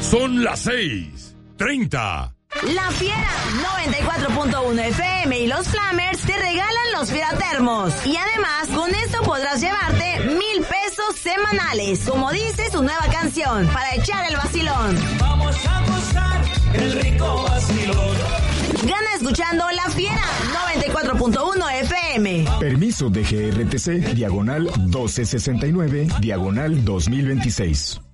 Son las 6:30. La Fiera 94.1 FM y los Flamers te regalan los Fieratermos. Y además, con esto podrás llevarte 1,000 pesos semanales. Como dice su nueva canción, para echar el vacilón. Vamos a gozar el rico vacilón. Gana escuchando La Fiera 94.1 FM. Permiso de GRTC, diagonal 1269, diagonal 2026.